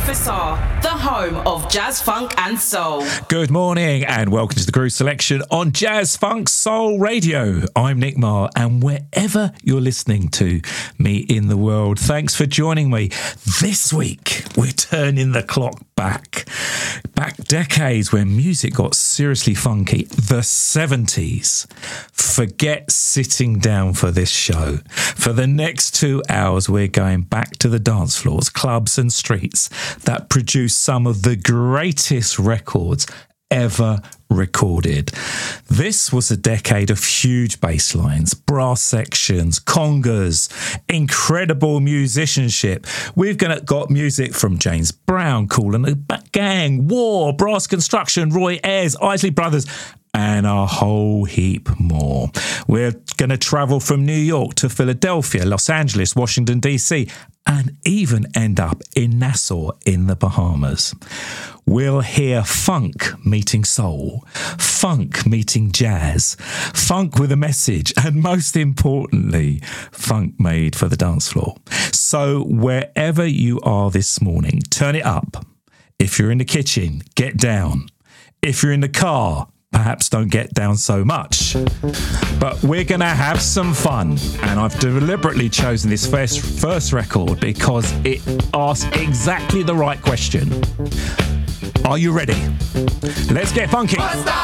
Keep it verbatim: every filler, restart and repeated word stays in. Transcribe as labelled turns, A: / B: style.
A: F S R, the home of jazz, funk and soul.
B: Good morning and welcome to the Groove Selection on Jazz, Funk, Soul Radio. I'm Nick Marr, and wherever you're listening to me in the world, thanks for joining me. This week, we're turning the clock back. Back decades when music got seriously funky. The seventies. Forget sitting down for this show. For the next two hours, we're going back to the dance floors, clubs and streets that produced some of the greatest records ever recorded. This was a decade of huge bass lines, brass sections, congas, incredible musicianship. We've got music from James Brown, Kool and the Gang, War, Brass Construction, Roy Ayers, Isley Brothers, and a whole heap more. We're going to travel from New York to Philadelphia, Los Angeles, Washington, D C, and even end up in Nassau in the Bahamas. We'll hear funk meeting soul, funk meeting jazz, funk with a message, and most importantly, funk made for the dance floor. So wherever you are this morning, turn it up. If you're in the kitchen, get down. If you're in the car, perhaps don't get down so much. But we're going to have some fun. And I've deliberately chosen this first, first record because it asks exactly the right question. Are you ready? Let's get funky.